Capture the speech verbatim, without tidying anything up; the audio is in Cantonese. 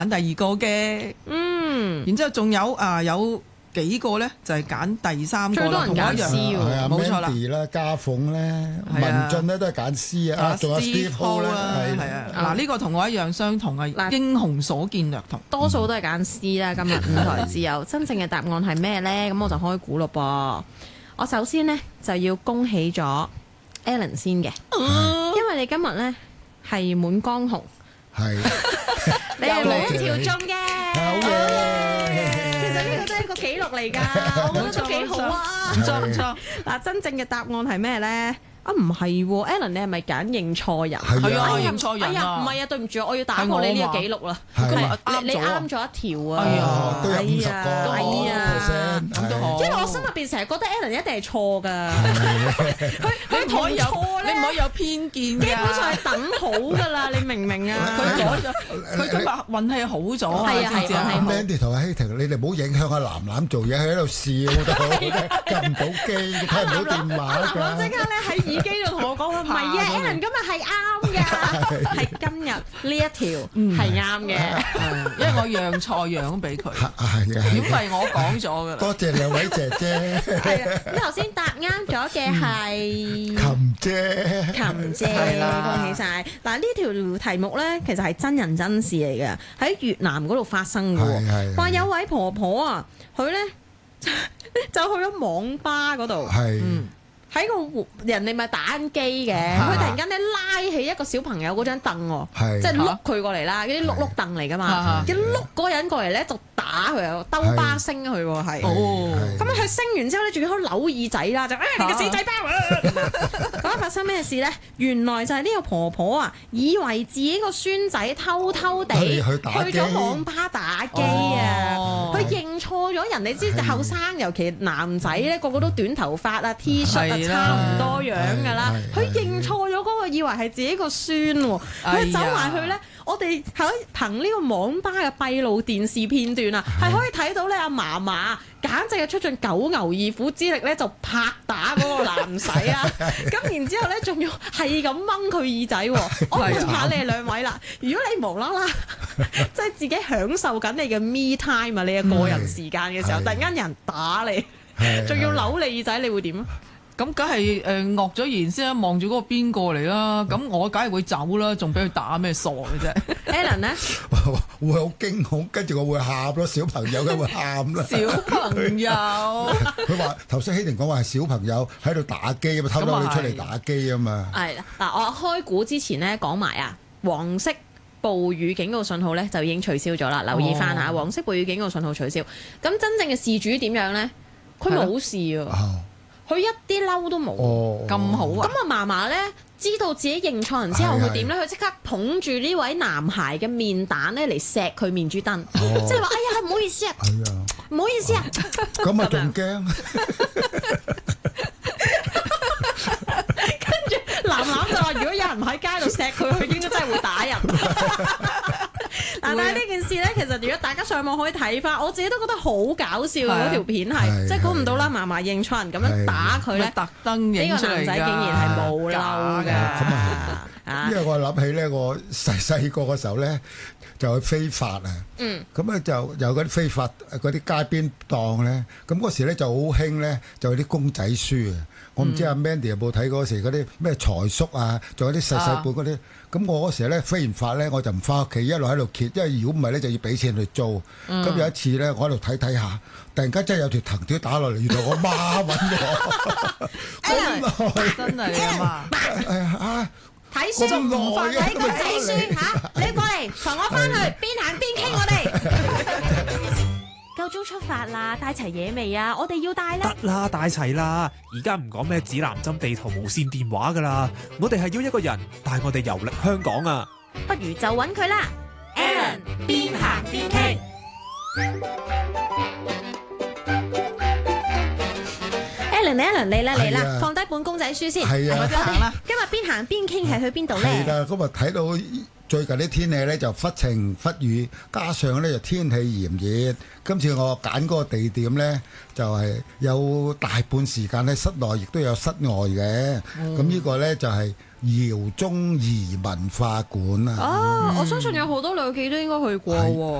第二個嘅， 嗯， 然之後仲有啊有幾個咧就係揀第三個啦， 最多人揀同我一樣 C 喎係啊冇錯啦。 ，Mandy 啦、家鳳咧、 係啊文俊咧都係揀 C 啊，啊仲有 Steve Ho 咧， 係啊，嗱呢個同我一樣相同嗱嘅，英雄所見略同。 多數都係揀 C 啦。今日五台自由，真正嘅答案係咩呢？咁我就開估咯噃。我首先呢，就要恭喜咗 Alan 先嘅，因為你今日呢係滿江紅， 係你係冇條中嘅。 好嘢。 其實呢個都係一個紀錄嚟㗎，我覺得都幾好啊。 唔錯唔錯， 嗱，真正嘅答案係咩呢？啊，唔係喎 Alan 你係咪揀認錯人？ 係係啊， 啊我認錯哎呀， 人啊， 唔係啊，對唔住，我要打破你呢個紀錄啦。 係今日係啱咗啊你啱咗一條啊！ 哎呀哦都有五十個哎呀 percent， 咁都好因為我心入邊成日覺得 Alan 一定係錯㗎，佢佢同你唔可以有錯咧你唔可以有偏見㗎。 基本上係等好㗎啦，你明唔明啊？ 佢改咗，佢今日運氣好咗啊， 係啊知唔知啊係啊？ Mandy 同阿希婷，你哋唔好影響阿楠楠做嘢，佢喺度笑都好，撳唔到機，睇唔到電話我即㗎。 刻咧喺耳機度同我講話，唔係啊，Alan 今日係啱㗎，係今日呢一條係啱嘅。 因為我讓錯讓俾佢， 係啊， 如果唔係我講咗㗎啦。 多謝兩位姐姐， 係啊，咁頭先答啱咗嘅係琴姐， 琴姐， 係啦恭喜晒！嗱，呢條題目咧，其實係真人真事嚟嘅，喺越南嗰度發生嘅係係喎。話有位婆婆啊，佢咧就去咗網吧嗰度。 係喺個人哋咪打緊機嘅，佢突然間咧拉起一個小朋友嗰張凳喎， 係即係碌佢過嚟啦，嗰啲碌碌凳嚟噶嘛啊， 一碌嗰個人過嚟咧就打佢啊，兜巴星佢喎係。 哦， 咁啊，佢升完之後咧，仲要喺度扭耳仔啦，就誒你個死仔包啊！咁啊，發生咩事咧？原來就係呢個婆婆啊，以為自己個孫仔偷偷地去去打機咗網吧打機啊！ 哦佢認錯咗人，你知後生，尤其男仔咧，個個都短頭髮啊、T 恤啊， 係啦差唔多樣㗎啦。 係係佢認錯咗嗰個，以為係自己個孫喎。 哎呀佢走埋去咧，我哋喺憑呢個網吧嘅閉路電視片段啊，係可以睇到咧阿嫲嫲簡直係出盡九牛二虎之力咧，就拍打嗰個男仔啊！咁然之後咧，仲要係咁掹佢耳仔喎。我問下你哋兩位啦，如果你無啦啦即係自己享受緊你嘅 me time 啊，你嘅個人時間嘅時候， 係突然間有人打你， 係仲要扭你耳仔，你會點啊？ 咁梗係誒惡咗言先啦，望住嗰個邊個嚟啦，咁我梗係會走啦，仲俾佢打咩傻嘅啫？ Alan 咧， 會好驚恐，跟住我會喊咯，小朋友梗會喊啦。 小朋友佢話頭先希婷講話係小朋友喺度打機啊嘛，偷偷你出嚟打機啊嘛。 係啦，嗱，我開估之前咧講埋啊，黃色暴雨警告信號咧就已經取消咗啦，留意翻嚇， 哦黃色暴雨警告信號取消。咁真正嘅事主點樣咧？佢冇事啊， 哦佢一啲嬲都冇。 哦， 咁好咁啊！ 啊，嫲嫲咧知道自己認錯人之後， 係佢點咧？佢即刻捧住呢位男孩嘅面蛋咧嚟錫佢面珠燈， 哦即係話：哎呀，唔好意思啊， 係啊， 唔好意思啊。 咁啊仲驚。 跟住男男就話：如果有人喺街度錫佢，佢應該真係會打人。嗱，但係呢件事咧，其實如果大家上網可以睇翻，我自己都覺得好搞笑嘅係啊嗰條片係， 係即係估唔到啦，嫲嫲認錯人咁樣打佢咧， 特登呢影出嚟個男仔竟然係冇嬲㗎。 咁啊啊因為我諗起咧，我細細個嘅時候咧，就去非法啊。 嗯。 咁咧就有嗰啲非法嗰啲街邊檔咧，咁嗰時咧就好興咧，就有啲公仔書啊。我唔知阿 Mandy 有冇睇嗰時嗰啲咩財叔啊，仲有啲細細本嗰啲。咁我嗰時咧非完法咧，我就唔翻屋企，一路喺度揭，因為如果唔係咧就要俾錢去租。咁有一次咧，我喺度睇睇下，突然間真係有條藤條打落嚟，原來我媽揾我。 真係啊嘛！ 哎呀啊！ 睇書咁耐唔放嘅睇公仔書嚇，你過嚟同我翻去邊行邊傾我哋。夠鐘出發啦，帶齊嘢未啊？我哋要帶啦。 得啦，帶齊啦！而家唔講咩指南針、地圖、無線電話噶啦，我哋係要一個人帶我哋遊歷香港啊！ 不如就揾佢啦 Alan 邊行邊傾。 Alan Alan 你啦你啦， 係啊放低本公仔書先。 係啊我行啦哋今日邊行邊傾係去邊度咧？ 係啦，咁啊睇到最近啲天氣咧就忽晴忽雨，加上咧就天氣炎熱。今次我揀嗰個地點咧，就係、是、有大半時間喺室內，亦都有室外嘅。咁呢個咧就係饒宗頤文化館啊。 啊，我相信有好多女記都應該去過喎。